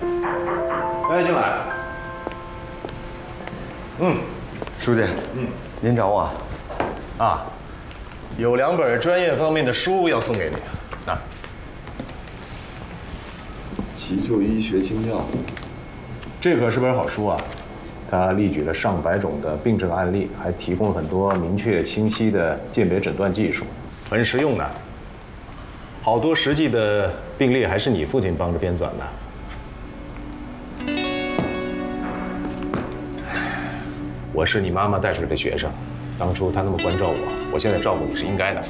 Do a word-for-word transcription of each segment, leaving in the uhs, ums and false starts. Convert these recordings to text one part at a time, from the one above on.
来，进来。嗯， 书记，嗯，您找我啊？ 啊，有两本专业方面的书要送给你。啊， 急救医学精要， 这可是本好书啊！它列举了上百种的病症案例，还提供了很多明确清晰的鉴别诊断技术，很实用的。好多实际的病例还是你父亲帮着编纂的。我是你妈妈带出来的学生，当初她那么关照我，我现在照顾你是应该的。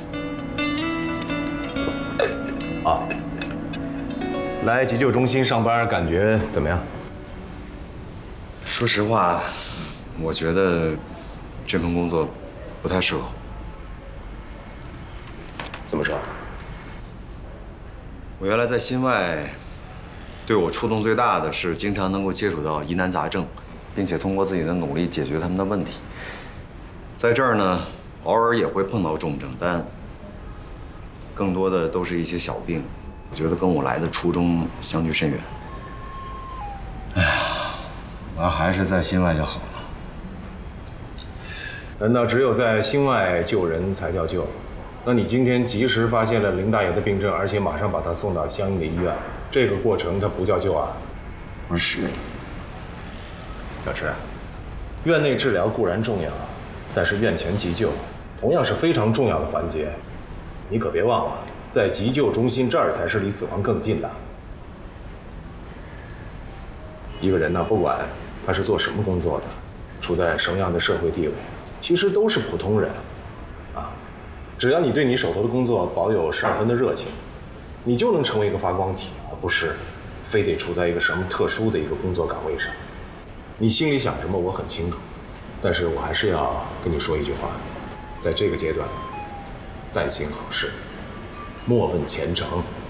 啊，来急救中心上班感觉怎么样？ 说实话，我觉得这份工作不太适合我。 怎么说？ 我原来在心外，对我触动最大的是经常能够接触到疑难杂症，并且通过自己的努力解决他们的问题。在这儿呢，偶尔也会碰到重症，但更多的都是一些小病。我觉得跟我来的初衷相距甚远。哎呀，我要还是在心外就好了。 难道只有在心外救人才叫救？那你今天及时发现了林大爷的病症，而且马上把他送到相应的医院，这个过程它不叫救啊？ 不是。 小池，院内治疗固然重要，但是院前急救同样是非常重要的环节。你可别忘了，在急救中心这儿才是离死亡更近的。一个人呢，不管他是做什么工作的，处在什么样的社会地位，其实都是普通人，啊，只要你对你手头的工作保有十二分的热情，你就能成为一个发光体，而不是非得处在一个什么特殊的一个工作岗位上。你心里想什么我很清楚，但是我还是要跟你说一句话，在这个阶段，但行好事，莫问前程。